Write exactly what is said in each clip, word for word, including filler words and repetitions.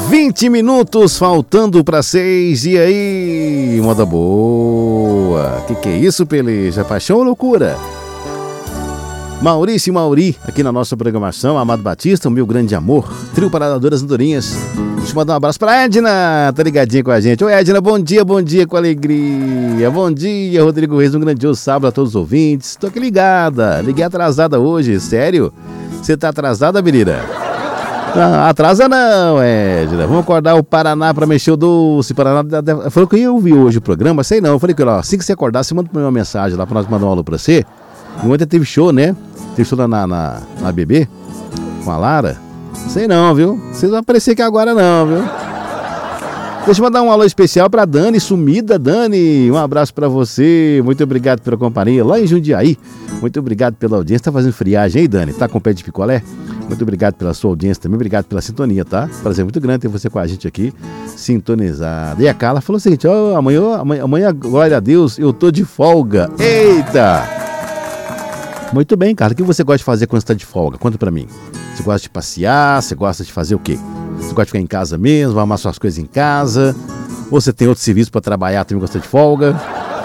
vinte minutos faltando para seis. E aí, moda boa. Que que é isso, peleja? Paixão ou loucura? Maurício e Mauri, aqui na nossa programação. Amado Batista, o meu grande amor. Trio Paradadoras Andorinhas. Deixa eu mandar um abraço pra Edna, tá ligadinha com a gente. Oi, Edna, bom dia, bom dia com alegria. Bom dia, Rodrigo Reis, um grandioso sábado a todos os ouvintes. Tô aqui ligada, liguei atrasada hoje, sério? Você tá atrasada, menina? Não, atrasa não, Edna. Vamos acordar o Paraná pra mexer o doce. Paraná falou que eu ia ouvir hoje o programa, sei não. Eu falei que ó, assim que você acordar, você manda pra mim uma mensagem lá pra nós mandar um alô pra você. E ontem teve show, né? Teve show lá na, na, na B B com a Lara. Sei não, viu? Vocês vão aparecer aqui agora não, viu? Deixa eu mandar um alô especial pra Dani, sumida Dani. Um abraço pra você. Muito obrigado pela companhia lá em Jundiaí. Muito obrigado pela audiência. Tá fazendo friagem aí, Dani? Tá com pé de picolé? Muito obrigado pela sua audiência também. Obrigado pela sintonia, tá? Prazer muito grande ter você com a gente aqui, sintonizado. E a Carla falou o seguinte, ó, oh, amanhã, amanhã, amanhã, glória a Deus, eu tô de folga. Eita! Muito bem, Carla. O que você gosta de fazer quando você tá de folga? Conta pra mim. Você gosta de passear? Você gosta de fazer o quê? Você gosta de ficar em casa mesmo? Vai arrumar suas coisas em casa? Ou você tem outro serviço pra trabalhar, também gosta de folga?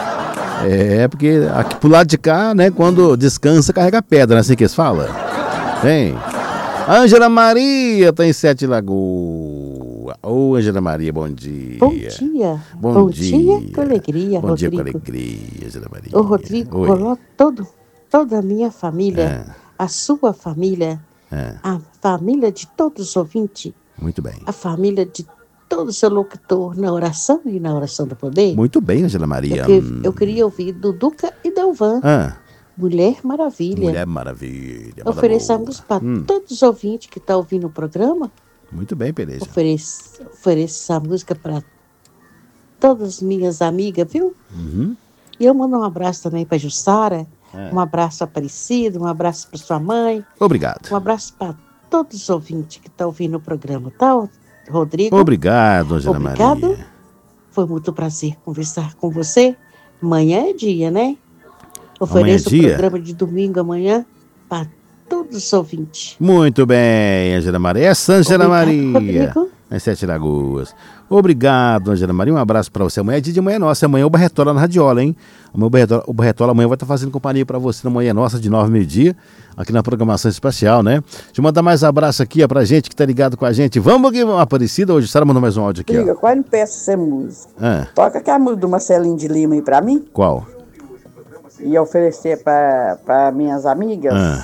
É, porque aqui pro lado de cá, né, quando descansa, carrega pedra, não é assim que eles falam? Tem. Ângela Maria tá em Sete Lagoas. Ô, Ângela Maria, bom dia. Bom dia. Bom, bom dia. dia com alegria, bom Rodrigo. Bom dia com alegria, Ângela Maria. Ô, Rodrigo, coloca todo, toda a minha família, é. a sua família, é. a família de todos os ouvintes. Muito bem. A família de todo o seu locutor na oração e na oração do poder. Muito bem, Ângela Maria. Eu, que, eu queria ouvir do Duca e Delvan. Ah. Mulher Maravilha. Mulher Maravilha. Ofereçamos para hum. todos os ouvintes que estão ouvindo o programa. Muito bem, Peleja. Ofereço, ofereço essa música para todas as minhas amigas, viu? Uhum. E eu mando um abraço também para Jussara. É. Um abraço Aparecido, um abraço para sua mãe. Obrigado. Um abraço para todos os ouvintes que estão ouvindo o programa, tá, Rodrigo? Obrigado, Ângela Obrigado. Maria. Foi muito prazer conversar com você. Amanhã é dia, né? Ofereço o programa de domingo amanhã para todos os ouvintes. Muito bem, Ângela Maria. Essa Ângela Maria. Rodrigo. Nas Sete Lagoas. Obrigado, Ângela Maria. Um abraço para você. Amanhã é dia de Manhã Nossa. Amanhã é o Barretola na Radiola, hein? Amanhã o Barretola, o Barretola amanhã vai estar fazendo companhia para você na Manhã Nossa, de nove ao meio-dia, aqui na programação espacial, né? Deixa eu mandar mais abraço aqui ó, pra gente que tá ligado com a gente. Vamos que Aparecida. Hoje, Sara mandou mais um áudio aqui. Liga, ó. qual me peça essa música? Ah. Toca aquela música do Marcelinho de Lima aí pra mim. Qual? E oferecer para minhas amigas. Ah.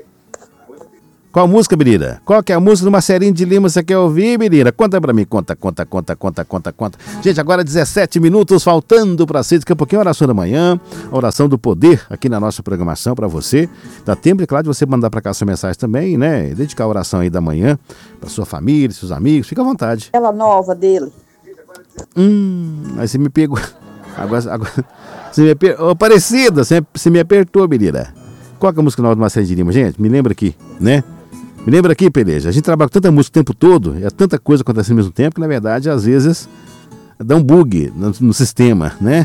Qual música, menina? Qual que é a música do Marcelinho de Lima você quer ouvir, menina? Conta pra mim, conta, conta, conta, conta, conta, conta. Gente, agora dezessete minutos, faltando para seis, daqui a pouquinho a oração da manhã, a oração do poder aqui na nossa programação para você. Dá tempo, é claro, de você mandar pra cá sua mensagem também, né? Dedicar a oração aí da manhã pra sua família, seus amigos, fica à vontade. Ela nova dele. Hum, aí você me pegou. Agora, agora você me apertou. Ô, Aparecida, você, você me apertou, menina. Qual que é a música nova do Marcelinho de Lima, gente? Me lembra aqui, né? Me lembra aqui, Peleja. A gente trabalha com tanta música o tempo todo, é tanta coisa acontecendo ao mesmo tempo, que na verdade, às vezes, dá um bug no, no sistema, né?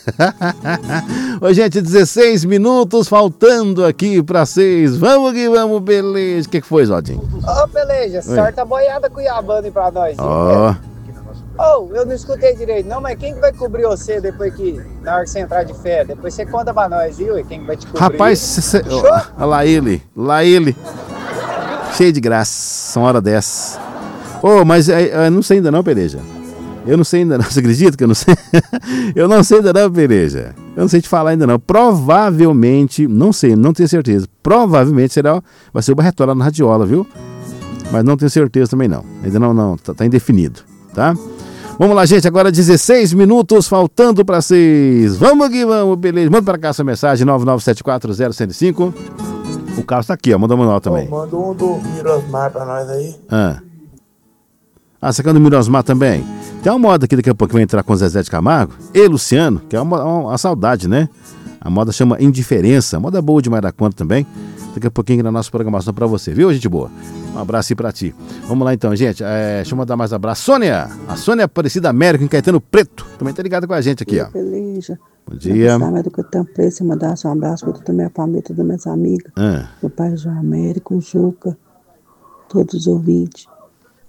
Ô, gente, dezesseis minutos faltando aqui para seis. Vamos que vamos, Peleja. O que, que foi, Zodinho? Ô, oh, Peleja, sorte a boiada cuiabana aí pra nós. Ó. Oh, eu não escutei direito, não, mas quem que vai cobrir você depois que, na hora que você entrar de férias? Depois você conta pra nós, viu? E quem vai te cobrir? Rapaz, cê, ó, ó, lá ele, lá ele. Cheio de graça, uma hora dessa. Ô, oh, mas é, eu não sei ainda não, Peleja. Eu não sei ainda não, você acredita que eu não sei? Eu não sei ainda não, Peleja. Eu não sei te falar ainda não. Provavelmente, não sei, não tenho certeza. Provavelmente será, vai ser o Barretola na Radiola, viu? Mas não tenho certeza também não. Ainda não, não, tá, tá indefinido, tá? Vamos lá, gente, agora dezesseis minutos, faltando para seis. Vamos que vamos, beleza. Manda para cá sua mensagem, nove nove sete quatro zero zero cinco. O Carlos tá aqui, ó, manda uma nota também. Oh, manda um do Mirosmar pra nós aí. Ah, ah você quer do Mirosmar também? Tem uma moda aqui daqui a pouco que vai entrar com o Zezé de Camargo e Luciano, que é uma, uma, uma saudade, né? A moda chama Indiferença, a moda boa demais da conta também. Daqui a pouquinho na nossa programação pra você, viu, gente boa? Um abraço aí pra ti. Vamos lá então, gente. É, deixa eu mandar mais abraço. Sônia! A Sônia Aparecida América, em Caetano Preto. Também tá ligada com a gente aqui, ó. Beleza. Bom dia. Eu do Caetano Preto, você mandar um abraço pra toda a minha família, todas as minhas amigas. Ah. Meu pai João Américo, o Juca, todos os ouvintes.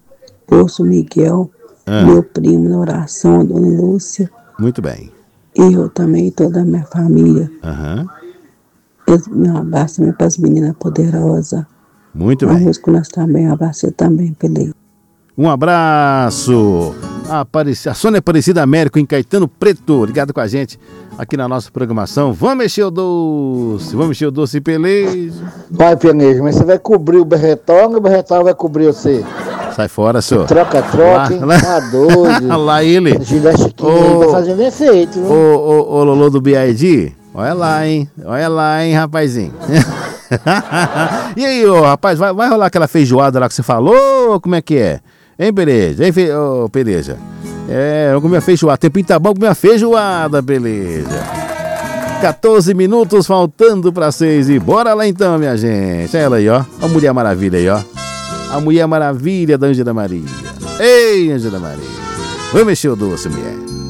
esposo Miguel, Ah. meu primo na oração, a dona Lúcia, Muito bem. e eu também, toda a minha família. Aham. Eu- Meu abraço também para as meninas poderosas. Muito A bem. música nós também, um abraço eu também, Pelé. Um abraço. A, Apareci- a Sônia Aparecida Américo em Caetano Preto, ligado com a gente aqui na nossa programação. Vamos mexer o doce, vamos mexer o doce peleja. Vai, Pianejo, mas você vai cobrir o berretão ou o berretão vai cobrir você? Sai fora, senhor. Troca-troca, hein? Lá- lá- Tá doido. Lá ele. O Gilé Chiquinho Ô. aí tá fazendo efeito, Ô, viu? ô, ô, Lolo do B I D, olha lá, hein? Olha lá, hein, rapazinho. E aí, ô, rapaz, vai, vai rolar aquela feijoada lá que você falou? Como é que é? Hein, Peleja? Hein, fe... ô, Peleja? É, eu comi a feijoada. Tempinho tá bom, comi a feijoada, Peleja. quatorze minutos faltando para seis. E bora lá então, minha gente. Olha ela aí, ó. A Mulher Maravilha aí, ó. A Mulher Maravilha da Ângela Maria. Ei, Ângela Maria. Vamos mexer o doce, mulher.